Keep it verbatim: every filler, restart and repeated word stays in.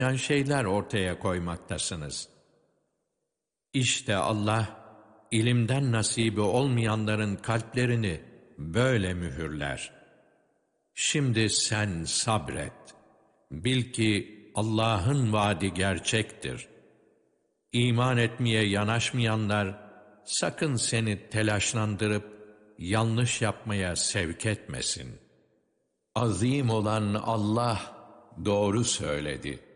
yani şeyler ortaya koymaktasınız. İşte Allah, ilimden nasibi olmayanların kalplerini böyle mühürler. Şimdi sen sabret. Bil ki Allah'ın vaadi gerçektir. İman etmeye yanaşmayanlar, sakın seni telaşlandırıp yanlış yapmaya sevk etmesin. Azim olan Allah doğru söyledi.